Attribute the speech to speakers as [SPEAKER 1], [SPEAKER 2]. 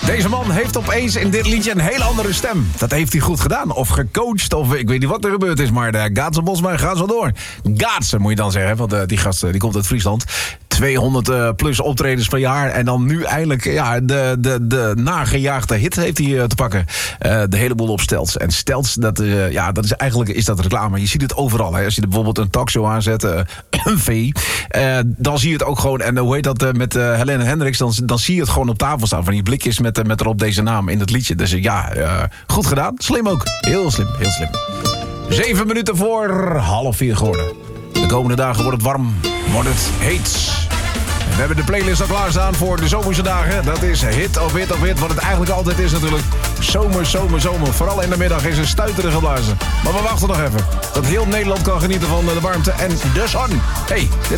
[SPEAKER 1] Deze man heeft opeens in dit liedje een hele andere stem. Dat heeft hij goed gedaan. Of gecoacht, of ik weet niet wat er gebeurd is. Maar de Gaatse Bosma gaat zo door. Gaatse moet je dan zeggen, want die gast die komt uit Friesland. 200 plus optredens per jaar. En dan nu eindelijk de nagejaagde hit heeft hij te pakken. De hele boel op Stelts. En Stelts, dat is eigenlijk is dat reclame. Je ziet het overal. Hè. Als je bijvoorbeeld een talkshow aanzet, een V, dan zie je het ook gewoon. En hoe heet dat met Helene Hendricks? Dan zie je het gewoon op tafel staan. Van die blikjes met erop deze naam in het liedje. Dus goed gedaan. Slim ook. Heel slim, heel slim. 7 minuten voor 3:30 geworden. De komende dagen wordt het warm, wordt het heet. We hebben de playlist al klaarstaan voor de zomerse dagen. Dat is hit of hit of hit, wat het eigenlijk altijd is natuurlijk. Zomer, zomer, zomer. Vooral in de middag is er stuiteren geblazen. Maar we wachten nog even. Dat heel Nederland kan genieten van de warmte en de zon. Hey, dit